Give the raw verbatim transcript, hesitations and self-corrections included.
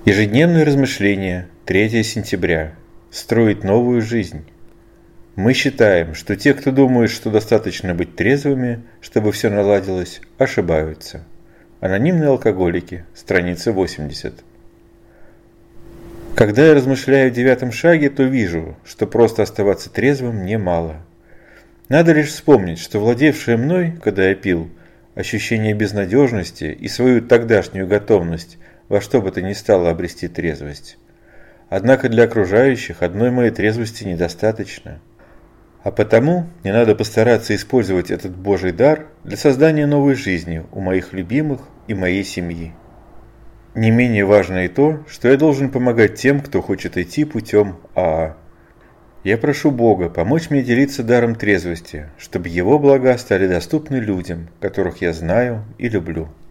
Ежедневные размышления, третьего сентября. Строить новую жизнь. Мы считаем, что те, кто думает, что достаточно быть трезвыми, чтобы все наладилось, ошибаются. Анонимные алкоголики, страница восемьдесят. Когда я размышляю о девятом шаге, то вижу, что просто оставаться трезвым немало. Надо лишь вспомнить, что владевшее мной, когда я пил, ощущение безнадежности и свою тогдашнюю готовность во что бы то ни стало обрести трезвость. Однако для окружающих одной моей трезвости недостаточно. А потому мне надо постараться использовать этот Божий дар для создания новой жизни у моих любимых и моей семьи. Не менее важно и то, что я должен помогать тем, кто хочет идти путем АА. Я прошу Бога помочь мне делиться даром трезвости, чтобы Его блага стали доступны людям, которых я знаю и люблю.